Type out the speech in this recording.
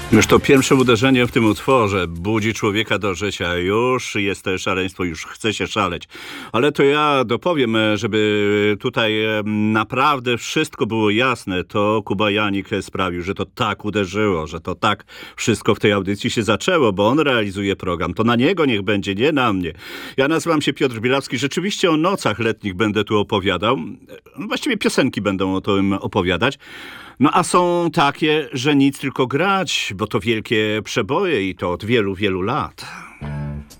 Już to pierwsze uderzenie w tym utworze budzi człowieka do życia. Już jest to szaleństwo, już chce się szaleć. Ale to ja dopowiem, żeby tutaj naprawdę wszystko było jasne. To Kuba Janik sprawił, że to tak uderzyło, że to tak wszystko w tej audycji się zaczęło, bo on realizuje program. To na niego niech będzie, nie na mnie. Ja nazywam się Piotr Bielawski. Rzeczywiście o nocach letnich będę tu opowiadał. Właściwie piosenki będą o tym opowiadać. No a są takie, że nic tylko grać, bo to wielkie przeboje i to od wielu, wielu lat.